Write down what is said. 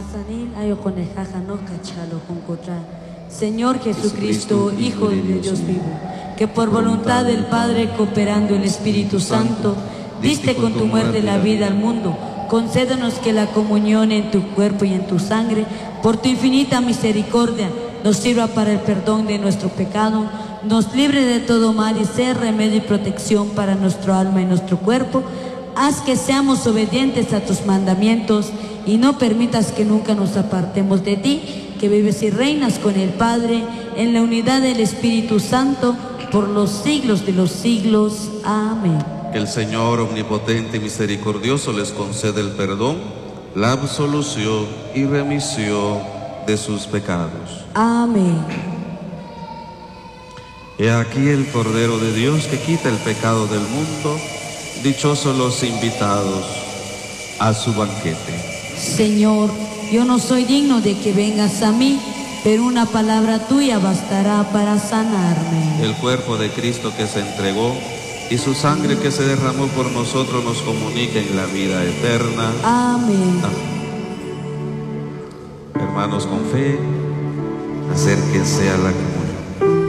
Masanil ayoconejaja no cachalo concotra. Señor Jesucristo, Hijo de Dios vivo, que por voluntad del Padre, cooperando el Espíritu Santo, diste con tu muerte la vida al mundo. Concédenos que la comunión en tu cuerpo y en tu sangre, por tu infinita misericordia, nos sirva para el perdón de nuestro pecado, nos libre de todo mal y sea remedio y protección para nuestro alma y nuestro cuerpo. Haz que seamos obedientes a tus mandamientos y no permitas que nunca nos apartemos de ti, que vives y reinas con el Padre en la unidad del Espíritu Santo por los siglos de los siglos. Amén. Que el Señor omnipotente y misericordioso les conceda el perdón, la absolución y remisión de sus pecados. Amén. He aquí el Cordero de Dios que quita el pecado del mundo. Dichosos los invitados a su banquete. Señor, yo no soy digno de que vengas a mí, pero una palabra tuya bastará para sanarme. El cuerpo de Cristo que se entregó y su sangre que se derramó por nosotros nos comunica en la vida eterna. Amén. Amén. Hermanos, con fe, acérquense a la cruz.